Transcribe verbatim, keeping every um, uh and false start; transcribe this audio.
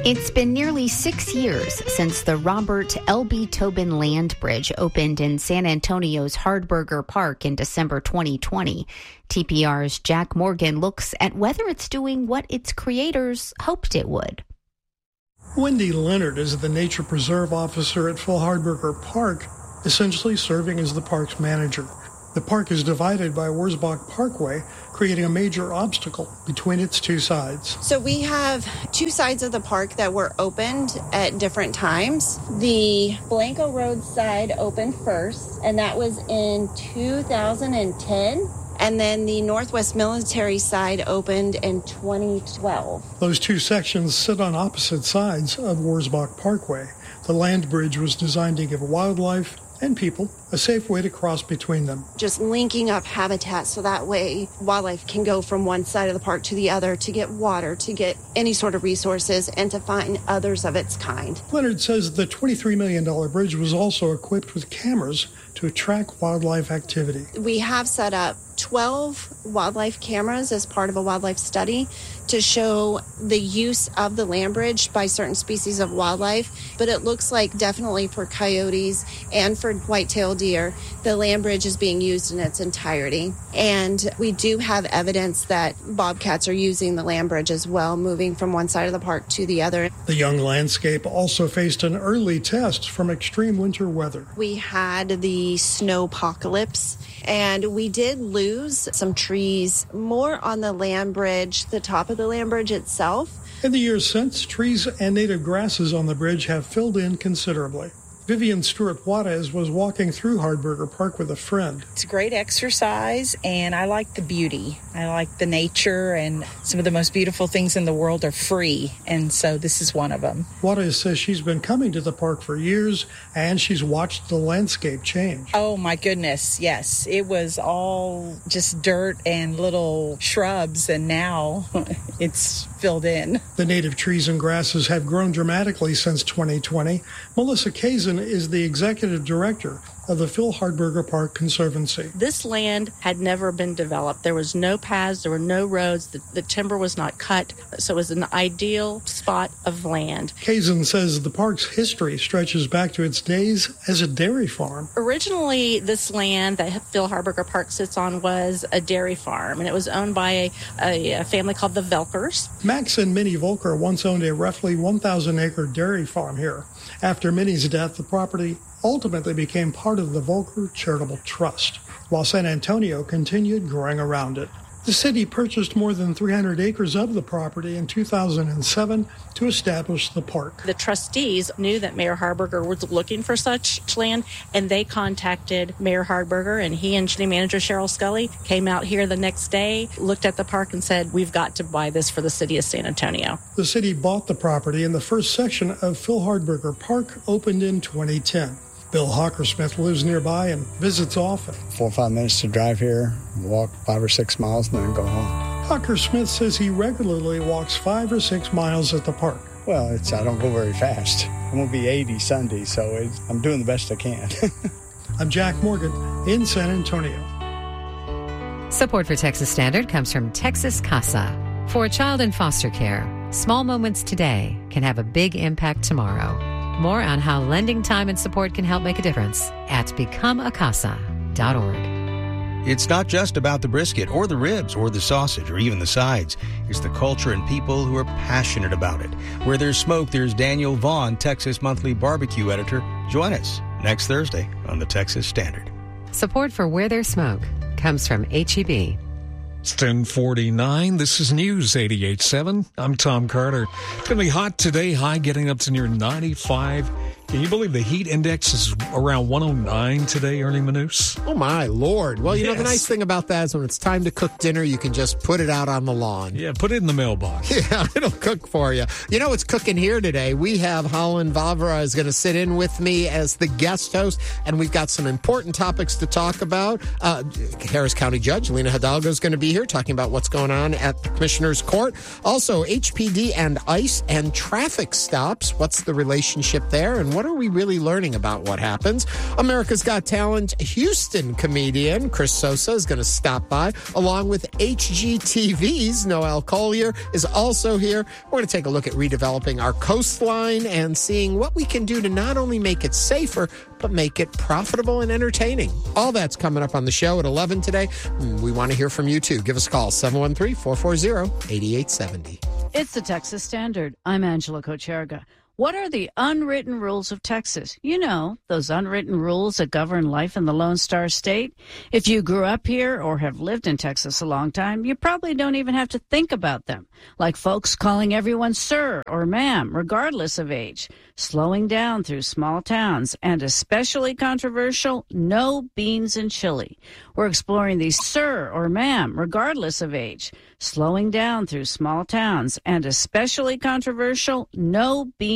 It's been nearly six years since the Robert L B. Tobin Land Bridge opened in San Antonio's Hardberger Park in December twenty twenty. T P R's Jack Morgan looks at whether it's doing what its creators hoped it would. Wendy Leonard is the nature preserve officer at Phil Hardberger Park, essentially serving as the park's manager. The park is divided by Wurzbach Parkway, creating a major obstacle between its two sides. So we have two sides of the park that were opened at different times. The Blanco Road side opened first, and that was in two thousand ten. And then the Northwest Military side opened in twenty twelve. Those two sections sit on opposite sides of Wurzbach Parkway. The land bridge was designed to give wildlife and people a safe way to cross between them. Just linking up habitat so that way wildlife can go from one side of the park to the other to get water, to get any sort of resources, and to find others of its kind. Leonard says the twenty-three million dollars bridge was also equipped with cameras to track wildlife activity. We have set up twelve wildlife cameras as part of a wildlife study to show the use of the land bridge by certain species of wildlife, but it looks like definitely for coyotes and for white-tailed deer, the land bridge is being used in its entirety. And we do have evidence that bobcats are using the land bridge as well, moving from one side of the park to the other. The young landscape also faced an early test from extreme winter weather. We had the snowpocalypse, and we did lose some trees more on the land bridge, the top of the land bridge itself. In the years since, trees and native grasses on the bridge have filled in considerably. Vivian Stewart Juarez was walking through Hardberger Park with a friend. It's a great exercise, and I like the beauty. I like the nature, and some of the most beautiful things in the world are free, and so this is one of them. Juarez says she's been coming to the park for years, and she's watched the landscape change. Oh, my goodness, yes. It was all just dirt and little shrubs, and now it's filled in. The native trees and grasses have grown dramatically since twenty twenty. Melissa Kazin is the executive director of the Phil Hardberger Park Conservancy. This land had never been developed. There was no paths, there were no roads, the, the timber was not cut, so it was an ideal spot of land. Kazin says the park's history stretches back to its days as a dairy farm. Originally, this land that Phil Hardberger Park sits on was a dairy farm, and it was owned by a, a, a family called the Velkers. Max and Minnie Volker once owned a roughly one thousand acre dairy farm here. After Minnie's death, the property ultimately became part of the Volker Charitable Trust, while San Antonio continued growing around it. The city purchased more than three hundred acres of the property in two thousand seven to establish the park. The trustees knew that Mayor Hardberger was looking for such land, and they contacted Mayor Hardberger, and he and city manager Cheryl Scully came out here the next day, looked at the park, and said, we've got to buy this for the city of San Antonio. The city bought the property, and the first section of Phil Hardberger Park opened in twenty ten. Bill Hockersmith lives nearby and visits often. Four or five minutes to drive here, walk five or six miles, and then go home. Hockersmith says he regularly walks five or six miles at the park. Well, it's I don't go very fast. I'm going to be eighty Sunday, so it's, I'm doing the best I can. I'm Jack Morgan in San Antonio. Support for Texas Standard comes from Texas Casa. For a child in foster care, small moments today can have a big impact tomorrow. More on how lending time and support can help make a difference at become a casa dot org. It's not just about the brisket or the ribs or the sausage or even the sides. It's the culture and people who are passionate about it. Where there's smoke, there's Daniel Vaughn, Texas Monthly Barbecue Editor. Join us next Thursday on the Texas Standard. Support for Where There's Smoke comes from H E B. It's ten forty-nine. This is News eighty-eight point seven. I'm Tom Carter. It's going to be hot today, high getting up to near ninety-five. Can you believe the heat index is around one oh nine today, Ernie Manous? Oh, my Lord. Well, you yes. know, the nice thing about that is when it's time to cook dinner, you can just put it out on the lawn. Yeah, put it in the mailbox. Yeah, it'll cook for you. You know what's cooking here today? We have Holland Vavra is going to sit in with me as the guest host, and we've got some important topics to talk about. Uh, Harris County Judge Lena Hidalgo is going to be here talking about what's going on at the Commissioner's Court. Also, H P D and ICE and traffic stops. What's the relationship there, and what what are we really learning about what happens? America's Got Talent Houston comedian Chris Sosa is going to stop by, along with H G T V's Noel Collier is also here. We're going to take a look at redeveloping our coastline and seeing what we can do to not only make it safer, but make it profitable and entertaining. All that's coming up on the show at eleven today. We want to hear from you, too. Give us a call, seven one three, four four zero, eight eight seven zero. It's the Texas Standard. I'm Angela Kocherga. What are the unwritten rules of Texas? You know, those unwritten rules that govern life in the Lone Star State. If you grew up here or have lived in Texas a long time, you probably don't even have to think about them. Like folks calling everyone sir or ma'am, regardless of age. Slowing down through small towns, and especially controversial, no beans and chili. We're exploring these sir or ma'am, regardless of age. Slowing down through small towns, and especially controversial, no beans